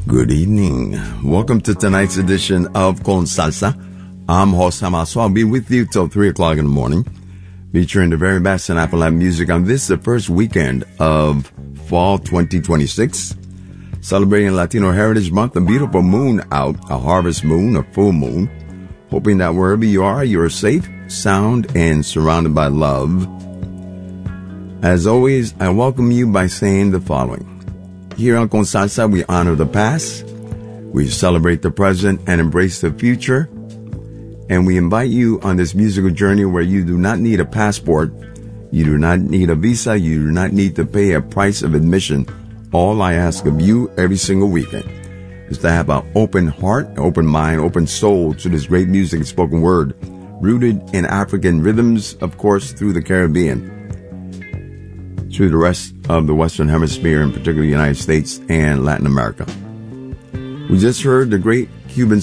Good evening. Welcome to tonight's edition of Con Salsa. I'm Jose Maso. I'll be with you till 3 o'clock in the morning, featuring the very best in Apple music on this, the first weekend of fall 2026. Celebrating Latino Heritage Month, a beautiful moon out, a harvest moon, a full moon. Hoping that wherever you are safe, sound, and surrounded by love. As always, I welcome you by saying the following. Here on Con Salsa, we honor the past, we celebrate the present, and embrace the future. And we invite you on this musical journey where you do not need a passport, you do not need a visa, you do not need to pay a price of admission. All I ask of you every single weekend is to have an open heart, open mind, open soul to this great music and spoken word, rooted in African rhythms, of course, through the Caribbean, to the rest of the Western Hemisphere, in particular the United States and Latin America. We just heard the great Cuban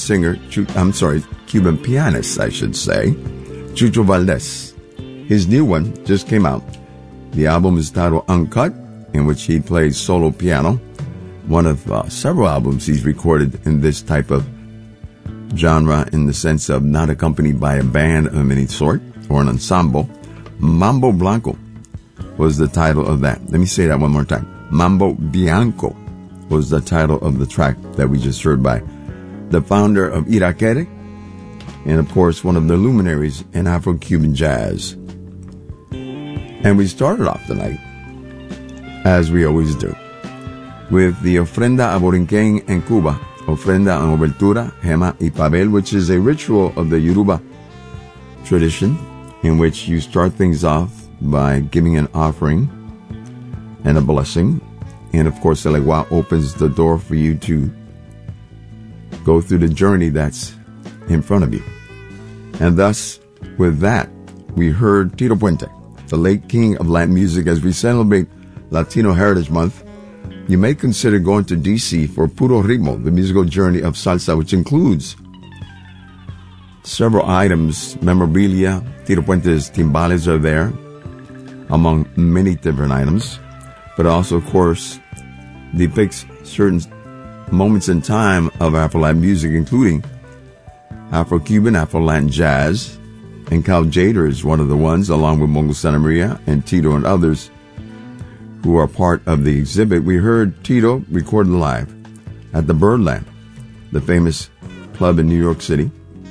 Cuban pianist, I should say, Chucho Valdés. His new one just came out. The album is titled Uncut, in which he plays solo piano. One of several albums he's recorded in this type of genre, in the sense of not accompanied by a band of any sort or an ensemble. Mambo Blanco was the title of that. Let me say that one more time. Mambo Bianco was the title of the track that we just heard by the founder of Irakere, and of course one of the luminaries in Afro-Cuban jazz. And we started off tonight, as we always do, with the Ofrenda a Borinquen en Cuba, Ofrenda en Obertura, Gema y Pavel, which is a ritual of the Yoruba tradition in which you start things off by giving an offering and a blessing. And of course, the Legua opens the door for you to go through the journey that's in front of you. And thus, with that, we heard Tito Puente, the late king of Latin music. As we celebrate Latino Heritage Month, you may consider going to DC for Puro Ritmo, the musical journey of salsa, which includes several items, memorabilia. Tito Puente's timbales are there, among many different items, but also, of course, depicts certain moments in time of Afro-Latin music, including Afro-Cuban, Afro-Latin jazz, and Cal Jader is one of the ones, along with Mongo Santa Maria and Tito and others who are part of the exhibit. We heard Tito recorded live at the Birdland, the famous club in New York City.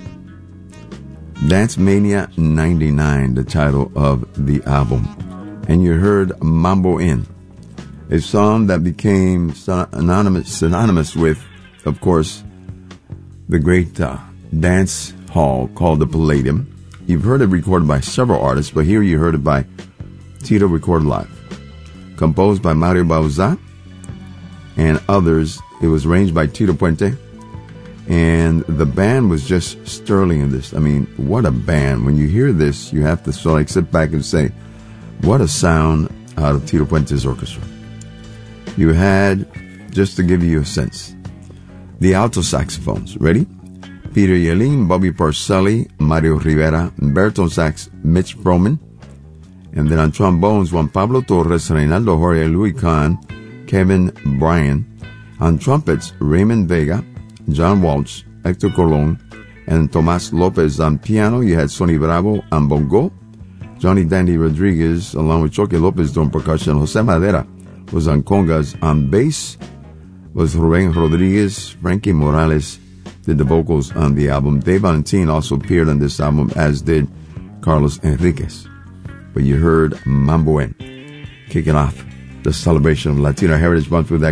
Dance Mania 99, the title of the album. And you heard Mambo In, a song that became synonymous with, of course, the great dance hall called the Palladium. You've heard it recorded by several artists, but here you heard it by Tito recorded live. Composed by Mario Bauza and others. It was arranged by Tito Puente. And the band was just sterling in this. I mean, what a band. When you hear this, you have to sort of sit back and say, what a sound out of Tito Puente's orchestra. You had, just to give you a sense, the alto saxophones. Ready? Peter Yelin, Bobby Parcelli, Mario Rivera, baritone sax, Mitch Froman. And then on trombones, Juan Pablo Torres, Reynaldo Jorge, Louis Kahn, Kevin Bryan. On trumpets, Raymond Vega, John Walsh, Hector Colon, and Tomas Lopez. On piano, you had Sonny Bravo on bongo, Johnny Dandy Rodriguez, along with Choque Lopez doing percussion. Jose Madera was on congas. On bass was Ruben Rodriguez. Frankie Morales did the vocals on the album. Dave Valentin also appeared on this album, as did Carlos Enriquez. But you heard Mambo In, kicking off the celebration of Latino Heritage Month with that